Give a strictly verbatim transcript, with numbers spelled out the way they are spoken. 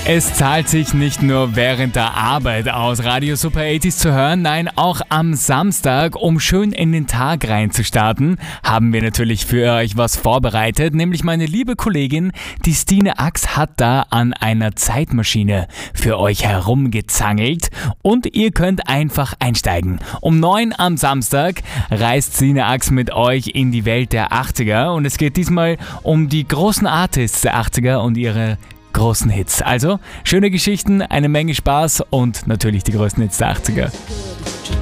Es zahlt sich nicht nur während der Arbeit aus, Radio Super achtziger zu hören, nein, auch am Samstag, um schön in den Tag reinzustarten, haben wir natürlich für euch was vorbereitet, nämlich meine liebe Kollegin, die Stine Ax, hat da an einer Zeitmaschine für euch herumgezangelt und ihr könnt einfach einsteigen. Um neun am Samstag reist Stine Ax mit euch in die Welt der achtziger und es geht diesmal um die großen Artists der achtziger und ihre großen Hits. Also, schöne Geschichten, eine Menge Spaß und natürlich die größten Hits der achtziger.